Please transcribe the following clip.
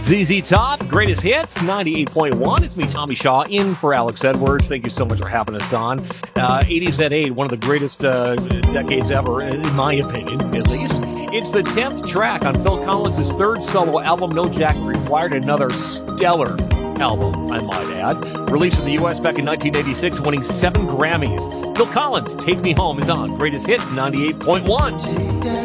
ZZ Top, greatest hits, 98.1. It's me, Tommy Shaw, in for Alex Edwards. Thank you so much for having us on. 80s at 8, one of the greatest decades ever, in my opinion, at least. It's the 10th track on Phil Collins' third solo album, No Jack Required, another stellar album, I might add. Released in the U.S. back in 1986, winning 7 Grammys. Phil Collins, Take Me Home, is on Greatest Hits, 98.1.